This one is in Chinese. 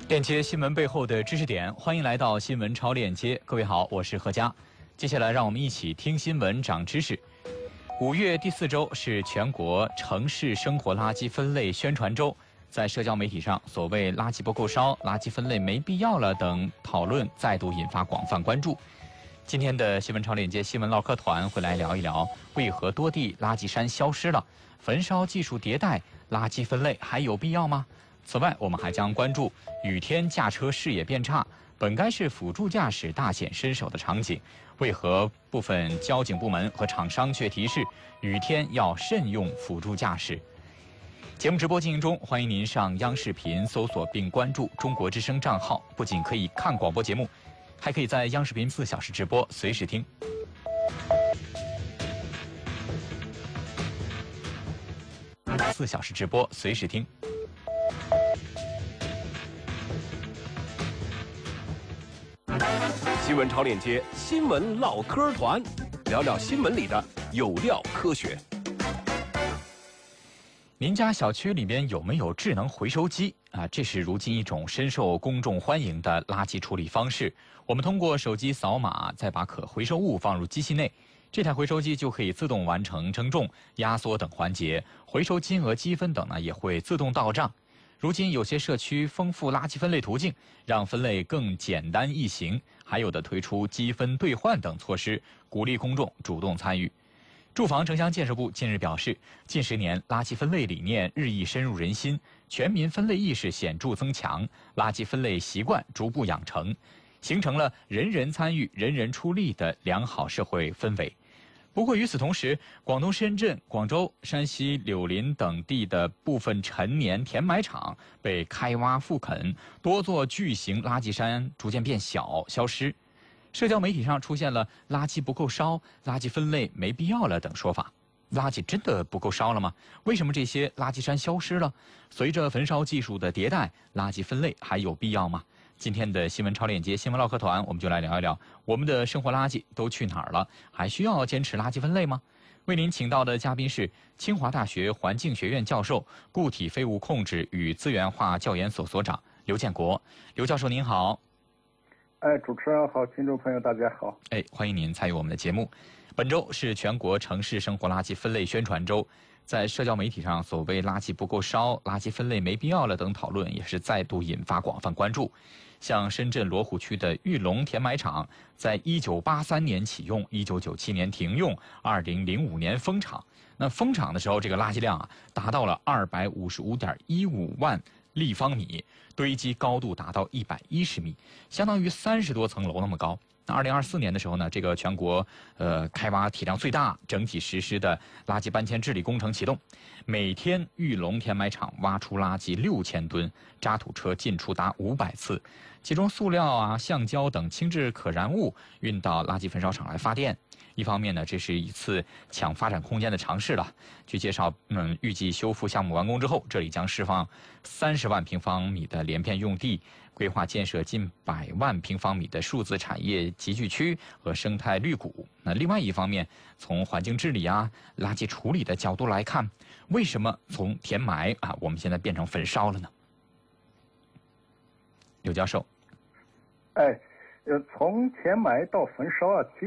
链接新闻背后的知识点，欢迎来到新闻超链接。各位好，我是何佳。接下来让我们一起听新闻长知识。5月第4周是全国城市生活垃圾分类宣传周，在社交媒体上，所谓垃圾不够烧、垃圾分类没必要了等讨论再度引发广泛关注。今天的新闻超链接新闻唠嗑团会来聊一聊，为何多地垃圾山消失了？焚烧技术迭代，垃圾分类还有必要吗？此外，我们还将关注雨天驾车视野变差，本该是辅助驾驶大显身手的场景，为何部分交警部门和厂商却提示雨天要慎用辅助驾驶？节目直播进行中，欢迎您上央视频搜索并关注中国之声账号，不仅可以看广播节目，还可以在央视频4小时直播随时听。4小时直播随时听。 新闻超链接，新闻唠嗑团，聊聊新闻里的有料科学。 您家小区里边有没有智能回收机啊？这是如今一种深受公众欢迎的垃圾处理方式。我们通过手机扫码，再把可回收物放入机器内，这台回收机就可以自动完成称重、压缩等环节，回收金额积分等呢也会自动到账。如今有些社区丰富垃圾分类途径，让分类更简单易行，还有的推出积分兑换等措施，鼓励公众主动参与。住房城乡建设部近日表示，近10年垃圾分类理念日益深入人心，全民分类意识显著增强，垃圾分类习惯逐步养成，形成了人人参与、人人出力的良好社会氛围。不过与此同时，广东深圳、广州、山西柳林等地的部分陈年填埋场被开挖复垦，多座巨型垃圾山逐渐变小消失。社交媒体上出现了垃圾不够烧、垃圾分类没必要了等说法。垃圾真的不够烧了吗？为什么这些垃圾山消失了？随着焚烧技术的迭代，垃圾分类还有必要吗？今天的新闻超链接新闻唠嗑团，我们就来聊一聊我们的生活垃圾都去哪儿了？还需要坚持垃圾分类吗？为您请到的嘉宾是清华大学环境学院教授、固体废物控制与资源化教研所所长刘建国。刘教授您好。 主持人好，听众朋友大家好。 欢迎您参与我们的节目。本周是全国城市生活垃圾分类宣传周，在社交媒体上，所谓垃圾不够烧、垃圾分类没必要了等讨论也是再度引发广泛关注。像深圳罗湖区的玉龙填埋场，在1983年启用，1997年停用，2005年封场。那封场的时候，这个垃圾量达到了255.15万立方米，堆积高度达到110米，相当于30多层楼那么高。那2024年的时候呢，这个全国开挖体量最大、整体实施的垃圾搬迁治理工程启动，每天玉龙填埋场挖出垃圾6000吨，渣土车进出达500次，其中塑料橡胶等轻质可燃物运到垃圾焚烧厂来发电。一方面呢，这是一次抢发展空间的尝试了。据介绍，预计修复项目完工之后，这里将释放30万平方米的连片用地，规划建设近100万平方米的数字产业集聚区和生态绿谷。那另外一方面，从环境治理垃圾处理的角度来看，为什么从填埋我们现在变成焚烧了呢？刘教授。 从填埋到焚烧其